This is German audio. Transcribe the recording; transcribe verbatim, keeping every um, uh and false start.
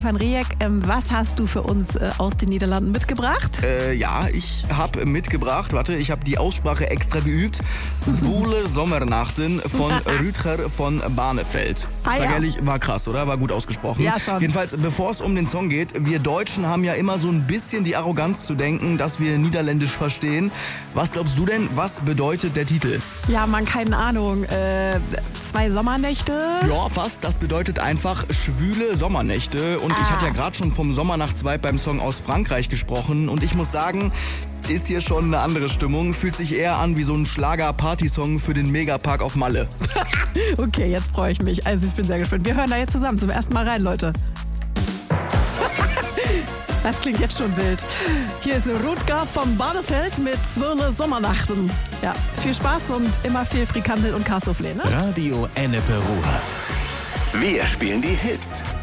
Van Rieck, ähm, was hast du für uns äh, aus den Niederlanden mitgebracht? Äh, ja, ich habe mitgebracht, warte, ich habe die Aussprache extra geübt. Zwoele Sommernachten von Rüdiger von Barneveld. Ah, Sag ja. ehrlich, war krass, oder? War gut ausgesprochen. Ja, schon. Jedenfalls, bevor es um den Song geht, wir Deutschen haben ja immer so ein bisschen die Arroganz zu denken, dass wir Niederländisch verstehen. Was glaubst du denn, was bedeutet der Titel? Ja, man, keine Ahnung. Äh, zwei Sommernächte? Ja, fast. Das bedeutet einfach schwüle Sommernächte. Und ich Ah. hatte ja gerade schon vom Sommernachtsvibe beim Song aus Frankreich gesprochen. Und ich muss sagen, ist hier schon eine andere Stimmung. Fühlt sich eher an wie so ein Schlager-Party-Song für den Megapark auf Malle. Okay, jetzt freue ich mich. Also ich bin sehr gespannt. Wir hören da jetzt zusammen zum ersten Mal rein, Leute. Das klingt jetzt schon wild. Hier ist Rüdiger von Barneveld mit Zwoele Sommernachten. Ja, viel Spaß und immer viel Frikandel und Cassoufflé, ne? Radio Ennepe Ruhr. Wir spielen die Hits.